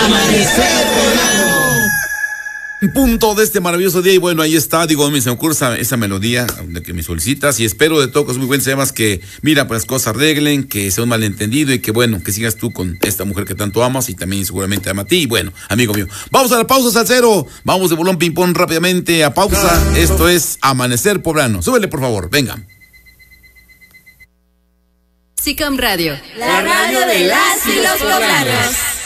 Amanecer Poblano. Punto de este maravilloso día y bueno, ahí está, digo, se me ocurre esa melodía de que me solicitas y espero de todo que es muy buen temas que, mira, pues las cosas arreglen, que sea un malentendido y que bueno, que sigas tú con esta mujer que tanto amas y también seguramente ama a ti y bueno, amigo mío. Vamos a la pausa, salsero, vamos de bolón ping pong rápidamente a pausa, esto es Amanecer Poblano, súbele por favor, venga. SICAM Radio, la radio de las y los poblanos.